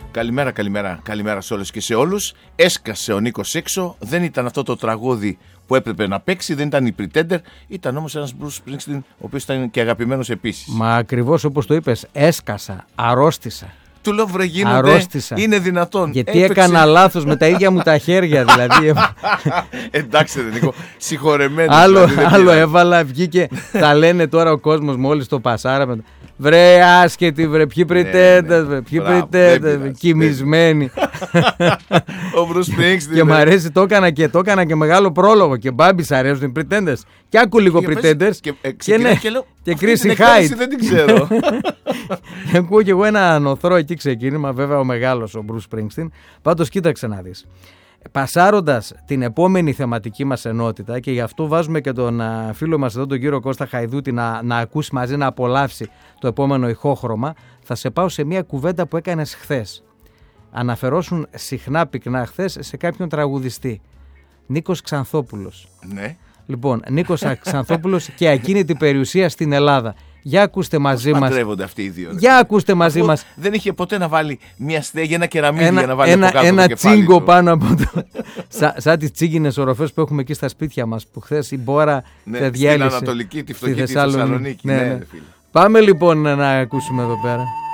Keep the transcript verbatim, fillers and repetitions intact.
Καλημέρα, καλημέρα, καλημέρα σε όλες και σε όλους. Έσκασε ο Νίκος έξω. Δεν ήταν αυτό το τραγούδι που έπρεπε να παίξει, δεν ήταν η Pretender. Ήταν όμως ένας Bruce Springsteen, ο οποίος ήταν και αγαπημένος επίσης. Μα ακριβώς όπως το είπες, έσκασα, αρρώστησα. Του λέω βρε γίνονται, αρρώστησα. Είναι δυνατόν. Γιατί έπαιξε... έκανα λάθος με τα ίδια μου τα χέρια δηλαδή. Εντάξει ρε Νίκο, συγχωρεμένος. Άλλο, δηλαδή, άλλο έβαλα, βγήκε, τα λένε τώρα ο κόσμος μόλις το πασάρα. Βρε άσχετη, βρε ποιοι Pretenders, βρε ποιοι Pretenders, κοιμισμένοι. Ο Bruce Springsteen. Και μου αρέσει, το έκανα και, το έκανα και μεγάλο πρόλογο. Και Μπάμπης αρέσουν οι Pretenders. Και άκου λίγο Pretenders. Και, ε, και, ναι, και, λέω, και Chrissy Hyde. Δεν την ξέρω. Και ακούω κι εγώ ένα νοθρό εκεί ξεκίνημα, βέβαια ο μεγάλος ο Bruce Springsteen. Πάντως κοίταξε να δεις. Πασάροντας την επόμενη θεματική μας ενότητα, και γι' αυτό βάζουμε και τον α, φίλο μας εδώ, τον κύριο Κώστα Χαϊδούτη, να, να ακούσει μαζί, να απολαύσει το επόμενο ηχόχρωμα, θα σε πάω σε μια κουβέντα που έκανες χθες. Αναφερόσουν συχνά πυκνά χθες σε κάποιον τραγουδιστή. Νίκος Ξανθόπουλος. Ναι. Λοιπόν, Νίκος Ξανθόπουλος και ακίνητη περιουσία στην Ελλάδα. Για ακούστε μαζί μας. Παντρεύονται αυτοί οι δύο. Για ακούστε μαζί Αφού μας. Δεν είχε ποτέ να βάλει μια στέγη, ένα κεραμίδι Ένα, για να βάλει ένα, από κάτω ένα το κεφάλι τσίγκο του. πάνω από το. Σα, σαν τις τσίγκινες οροφές που έχουμε εκεί στα σπίτια μας, που χθες η Μπόρα Ναι, τα στην διέλυσε. Ανατολική, τη φτωχή στη τη Θεσσαλονίκη. Ναι, Ναι, ναι. ρε φίλε. Πάμε λοιπόν να ακούσουμε εδώ πέρα.